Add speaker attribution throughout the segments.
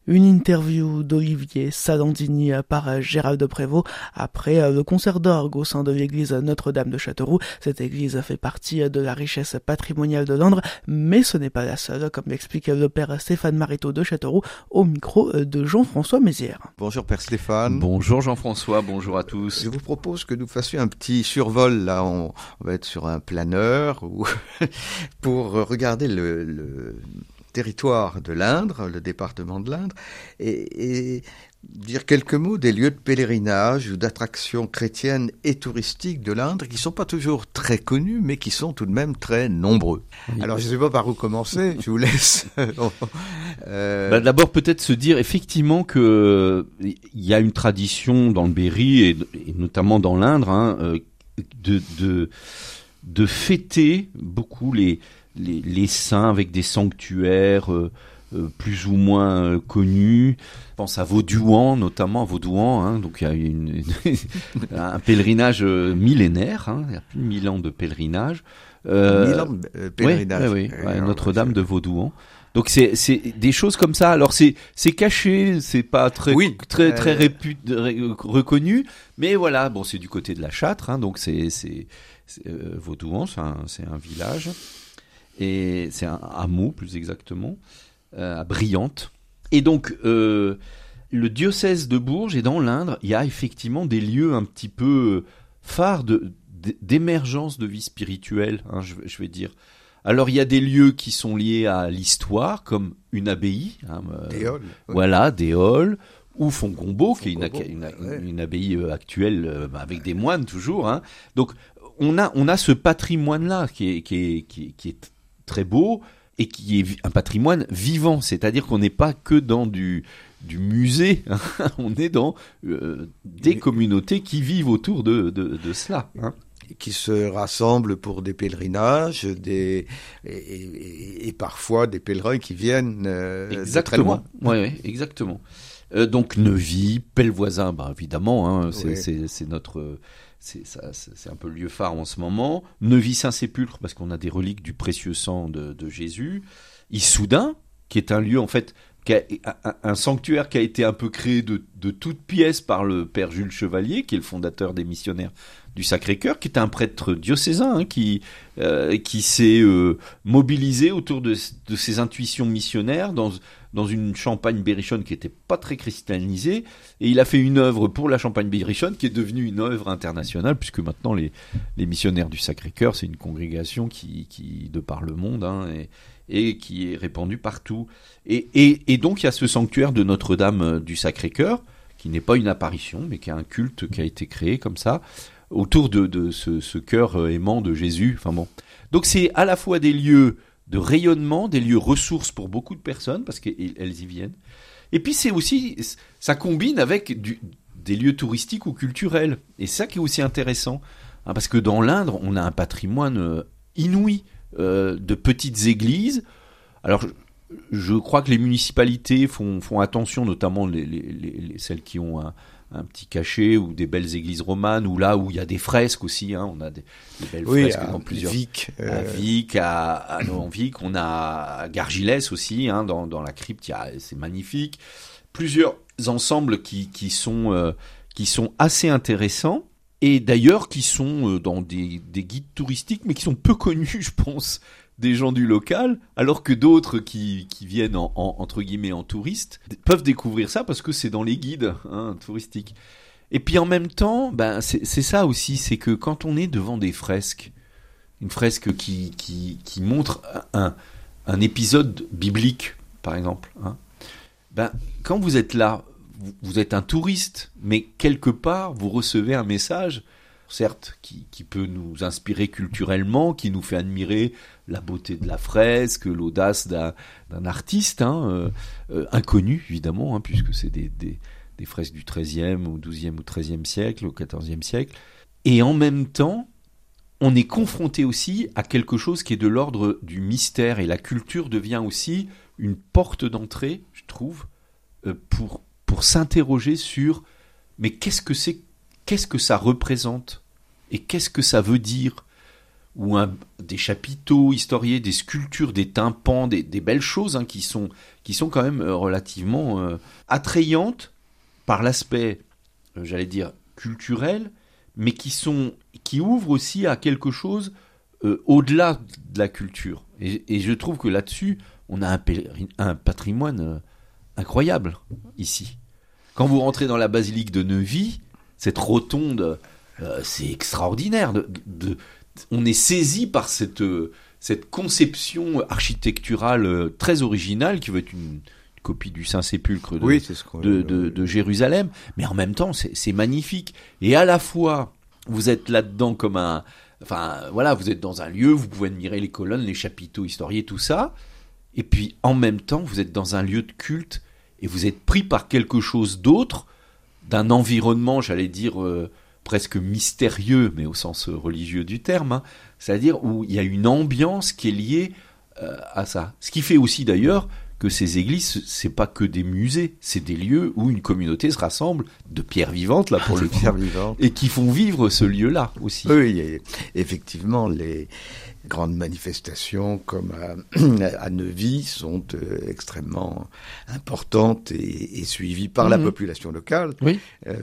Speaker 1: Une interview d'Olivier Salandini par Gérald de Prévost après le concert d'orgue au sein de l'église Notre-Dame de Châteauroux. Cette église fait partie de la richesse patrimoniale de Langres, mais ce n'est pas la seule, comme l'explique le père Stéphane Maritot de Châteauroux au micro de Jean-François Mézières.
Speaker 2: Bonjour père Stéphane.
Speaker 3: Bonjour Jean-François, bonjour à tous.
Speaker 2: Je vous propose que nous fassions un petit survol, là on va être sur un planeur pour regarder le territoire de l'Indre, le département de l'Indre, et dire quelques mots des lieux de pèlerinage ou d'attractions chrétiennes et touristiques de l'Indre qui ne sont pas toujours très connus, mais qui sont tout de même très nombreux. Oui. Alors, je ne sais pas par où commencer, je vous laisse.
Speaker 3: D'abord, peut-être se dire effectivement qu'il y a une tradition dans le Berry, et notamment dans l'Indre, de fêter beaucoup les saints avec des sanctuaires plus ou moins connus. Je pense à Vaudouan, notamment à Vaudouan, donc il y a un pèlerinage millénaire, il y a plus de 1000 ans de pèlerinage.
Speaker 2: 1000 ans de pèlerinage.
Speaker 3: Oui, Notre-Dame de Vaudouan. Donc c'est des choses comme ça. Alors c'est caché, c'est pas très reconnu, mais voilà, bon, c'est du côté de la Châtre, donc c'est Vaudouan, c'est un village. Et c'est un hameau plus exactement, à Briante. Et donc le diocèse de Bourges et dans l'Indre, il y a effectivement des lieux un petit peu phares d'émergence de vie spirituelle, je vais dire. Alors il y a des lieux qui sont liés à l'histoire, comme une abbaye,
Speaker 2: Déol,
Speaker 3: voilà, Déol, ou Fontgombault, qui est une abbaye actuelle avec des moines toujours. Donc on a ce patrimoine-là qui est très beau et qui est un patrimoine vivant, c'est-à-dire qu'on n'est pas que dans du musée, on est dans des communautés qui vivent autour de cela.
Speaker 2: Qui se rassemblent pour des pèlerinages, et parfois des pèlerins qui viennent de très loin.
Speaker 3: Oui, exactement. Donc Neuvy, Pellevoisin, évidemment, c'est notre... C'est un peu le lieu phare en ce moment. Neuvy-Saint-Sépulcre, parce qu'on a des reliques du précieux sang de Jésus. Issoudun, qui est un lieu, en fait, un sanctuaire qui a été un peu créé de toutes pièces par le père Jules Chevalier, qui est le fondateur des missionnaires du Sacré-Cœur, qui est un prêtre diocésain, qui s'est mobilisé autour de ses intuitions missionnaires dans une Champagne berrichonne qui était pas très christianisée, et il a fait une œuvre pour la Champagne berrichonne qui est devenue une œuvre internationale, puisque maintenant les missionnaires du Sacré-Cœur, c'est une congrégation qui de par le monde, et qui est répandue partout. Et donc il y a ce sanctuaire de Notre-Dame du Sacré-Cœur, qui n'est pas une apparition, mais qui est un culte qui a été créé comme ça, autour de ce cœur aimant de Jésus. Enfin bon. Donc c'est à la fois des lieux de rayonnement, des lieux ressources pour beaucoup de personnes, parce qu'elles y viennent. Et puis c'est aussi, ça combine avec des lieux touristiques ou culturels. Et c'est ça qui est aussi intéressant. Parce que dans l'Indre, on a un patrimoine inouï de petites églises. Alors je crois que les municipalités font attention, notamment celles qui ont un petit cachet, ou des belles églises romanes, ou là où il y a des fresques aussi, on a des belles fresques dans plusieurs...
Speaker 2: Vic,
Speaker 3: à Vic, à Vic, on a à Gargilès aussi, dans la crypte, c'est magnifique. Plusieurs ensembles qui sont assez intéressants, et d'ailleurs qui sont dans des guides touristiques, mais qui sont peu connus, je pense, des gens du local, alors que d'autres qui viennent entre guillemets en touristes peuvent découvrir ça parce que c'est dans les guides touristiques. Et puis en même temps, c'est ça aussi, c'est que quand on est devant des fresques, une fresque qui montre un épisode biblique, par exemple, quand vous êtes là, vous êtes un touriste, mais quelque part vous recevez un message, certes, qui peut nous inspirer culturellement, qui nous fait admirer la beauté de la fresque, l'audace d'un artiste, inconnu, évidemment, puisque c'est des fresques du XIIIe, ou XIIe ou XIIIe siècle, au XIVe siècle. Et en même temps, on est confronté aussi à quelque chose qui est de l'ordre du mystère, et la culture devient aussi une porte d'entrée, je trouve, pour s'interroger sur mais qu'est-ce que ça représente, et qu'est-ce que ça veut dire, ou des chapiteaux historiés, des sculptures, des tympans, des belles choses qui sont quand même relativement attrayantes par l'aspect, j'allais dire, culturel, mais qui ouvrent aussi à quelque chose au-delà de la culture. Et je trouve que là-dessus, on a un patrimoine incroyable ici. Quand vous rentrez dans la basilique de Neuvy, cette rotonde, c'est extraordinaire. On est saisi par cette conception architecturale très originale qui veut être une copie du Saint-Sépulcre de Jérusalem. Mais en même temps, c'est magnifique. Et à la fois, vous êtes là-dedans comme vous êtes dans un lieu, vous pouvez admirer les colonnes, les chapiteaux historiés, tout ça. Et puis, en même temps, vous êtes dans un lieu de culte et vous êtes pris par quelque chose d'autre, d'un environnement, j'allais dire, presque mystérieux, mais au sens religieux du terme, c'est-à-dire où il y a une ambiance qui est liée à ça. Ce qui fait aussi d'ailleurs que ces églises, c'est pas que des musées, c'est des lieux où une communauté se rassemble de pierres vivantes, là pour le coup, et qui font vivre ce lieu-là aussi.
Speaker 2: Oui, effectivement, les grandes manifestations comme à Neuvy sont extrêmement importantes et suivies par la population locale.
Speaker 3: Oui.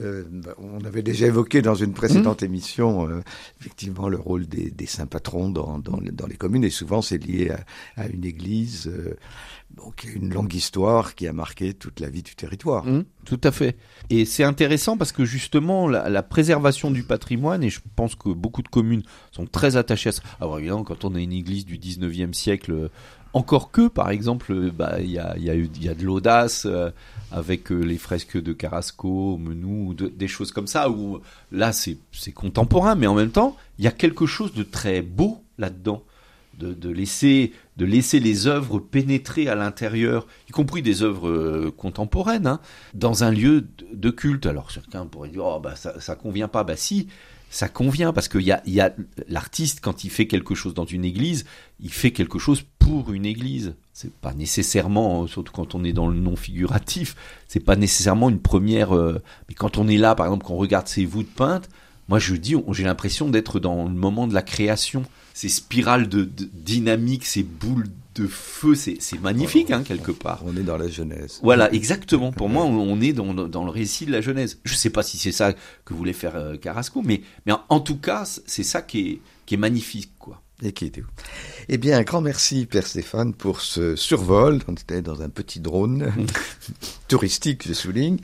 Speaker 2: On avait déjà évoqué dans une précédente émission effectivement le rôle des saints patrons dans les communes, et souvent c'est lié à une église qui a une longue histoire qui a marqué toute la vie du territoire.
Speaker 3: Tout à fait. Et c'est intéressant parce que justement, la préservation du patrimoine, et je pense que beaucoup de communes sont très attachées à ça. Alors évidemment, quand on a une église du 19e siècle, encore que, par exemple, il y a de l'audace avec les fresques de Carrasco, Menou, des choses comme ça, où là, c'est contemporain, mais en même temps, il y a quelque chose de très beau là-dedans. De laisser les œuvres pénétrer à l'intérieur, y compris des œuvres contemporaines, dans un lieu de culte. Alors certains pourraient dire ça convient pas. Si, ça convient, parce qu'il y a l'artiste, quand il fait quelque chose dans une église, il fait quelque chose pour une église. C'est pas nécessairement, surtout quand on est dans le non figuratif, c'est pas nécessairement une première. Mais quand on est là, par exemple, quand on regarde ces voûtes peintes, moi j'ai l'impression d'être dans le moment de la création. Ces spirales de dynamique, ces boules de feu, c'est magnifique, quelque part.
Speaker 2: On est dans la Genèse.
Speaker 3: Voilà, exactement. Pour moi, on est dans le récit de la Genèse. Je ne sais pas si c'est ça que voulait faire Carrasco, mais en tout cas, c'est ça qui est magnifique, quoi.
Speaker 2: Et qui était. Eh bien, un grand merci, Père Stéphane, pour ce survol. On était dans un petit drone touristique, je souligne,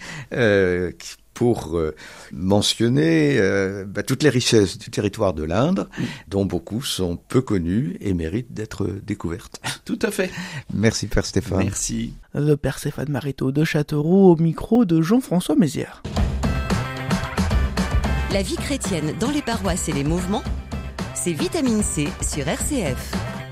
Speaker 2: pour mentionner toutes les richesses du territoire de l'Indre, dont beaucoup sont peu connues et méritent d'être découvertes.
Speaker 3: Tout à fait.
Speaker 2: Merci, Père Stéphane.
Speaker 3: Merci.
Speaker 1: Le Père Stéphane Mariteau de Châteauroux au micro de Jean-François Mézières.
Speaker 4: La vie chrétienne dans les paroisses et les mouvements, c'est Vitamine C sur RCF.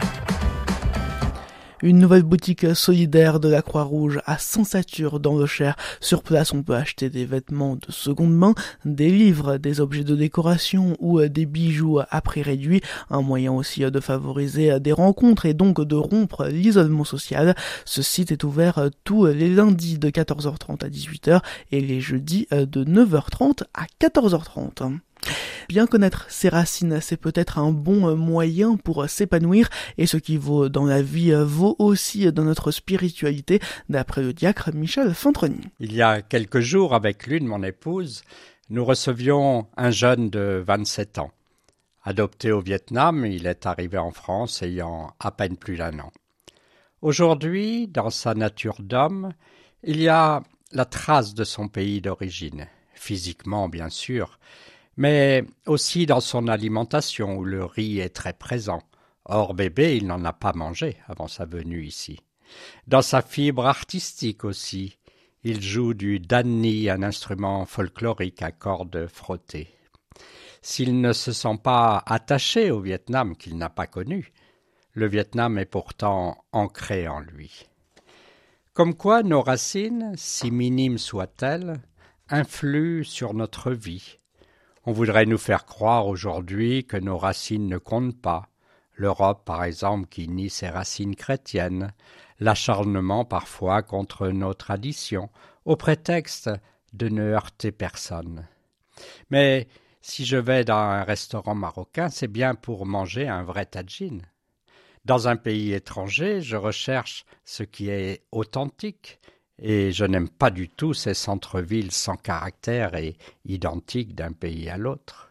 Speaker 1: Une nouvelle boutique solidaire de la Croix-Rouge à Saint-Satur dans le Cher. Sur place, on peut acheter des vêtements de seconde main, des livres, des objets de décoration ou des bijoux à prix réduit. Un moyen aussi de favoriser des rencontres et donc de rompre l'isolement social. Ce site est ouvert tous les lundis de 14h30 à 18h et les jeudis de 9h30 à 14h30. Bien connaître ses racines, c'est peut-être un bon moyen pour s'épanouir, et ce qui vaut dans la vie vaut aussi dans notre spiritualité, d'après le diacre Michel Fantroni.
Speaker 5: Il y a quelques jours, avec l'une, mon épouse, nous recevions un jeune de 27 ans. Adopté au Vietnam, il est arrivé en France ayant à peine plus d'1 an. Aujourd'hui, dans sa nature d'homme, il y a la trace de son pays d'origine, physiquement bien sûr, mais aussi dans son alimentation où le riz est très présent. Or bébé, il n'en a pas mangé avant sa venue ici. Dans sa fibre artistique aussi, il joue du danny, un instrument folklorique à cordes frottées. S'il ne se sent pas attaché au Vietnam qu'il n'a pas connu, le Vietnam est pourtant ancré en lui. Comme quoi nos racines, si minimes soient-elles, influent sur notre vie. On voudrait nous faire croire aujourd'hui que nos racines ne comptent pas. L'Europe, par exemple, qui nie ses racines chrétiennes, l'acharnement parfois contre nos traditions, au prétexte de ne heurter personne. Mais Si je vais dans un restaurant marocain, c'est bien pour manger un vrai tagine. Dans un pays étranger, je recherche ce qui est authentique et je n'aime pas du tout ces centres-villes sans caractère et identiques d'un pays à l'autre.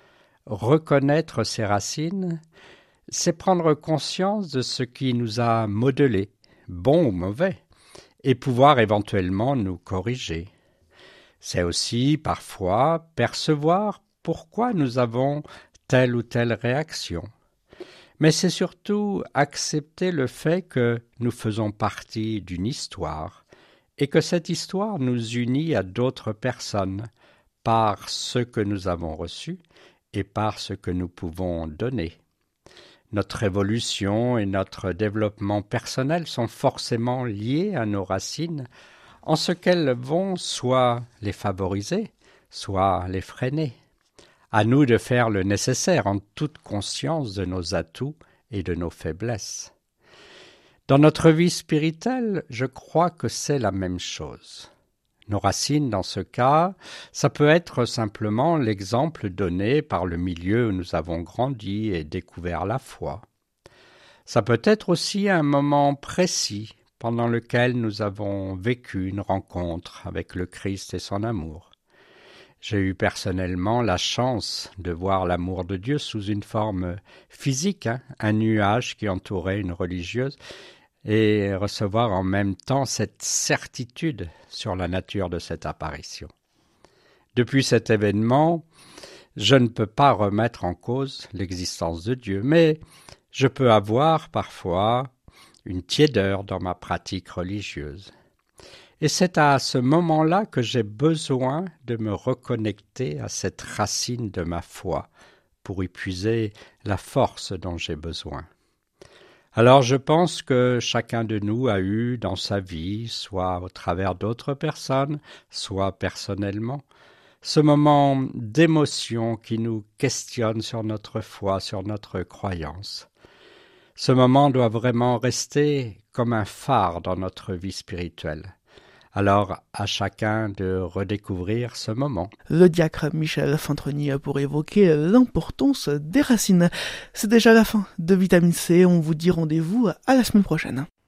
Speaker 5: Reconnaître ses racines, c'est prendre conscience de ce qui nous a modelés, bon ou mauvais, et pouvoir éventuellement nous corriger. C'est aussi parfois percevoir pourquoi nous avons telle ou telle réaction. Mais c'est surtout accepter le fait que nous faisons partie d'une histoire et que cette histoire nous unit à d'autres personnes par ce que nous avons reçu et par ce que nous pouvons donner. Notre évolution et notre développement personnel sont forcément liés à nos racines, en ce qu'elles vont soit les favoriser, soit les freiner. À nous de faire le nécessaire en toute conscience de nos atouts et de nos faiblesses. Dans notre vie spirituelle, je crois que c'est la même chose. Nos racines, dans ce cas, ça peut être simplement l'exemple donné par le milieu où nous avons grandi et découvert la foi. Ça peut être aussi un moment précis pendant lequel nous avons vécu une rencontre avec le Christ et son amour. J'ai eu personnellement la chance de voir l'amour de Dieu sous une forme physique, un nuage qui entourait une religieuse, et recevoir en même temps cette certitude sur la nature de cette apparition. Depuis cet événement, je ne peux pas remettre en cause l'existence de Dieu, mais je peux avoir parfois une tiédeur dans ma pratique religieuse. Et c'est à ce moment-là que j'ai besoin de me reconnecter à cette racine de ma foi pour y puiser la force dont j'ai besoin. Alors je pense que chacun de nous a eu dans sa vie, soit au travers d'autres personnes, soit personnellement, ce moment d'émotion qui nous questionne sur notre foi, sur notre croyance. Ce moment doit vraiment rester comme un phare dans notre vie spirituelle. Alors, à chacun de redécouvrir ce moment.
Speaker 1: Le diacre Michel Fantoni pour évoquer l'importance des racines. C'est déjà la fin de Vitamine C. On vous dit rendez-vous à la semaine prochaine.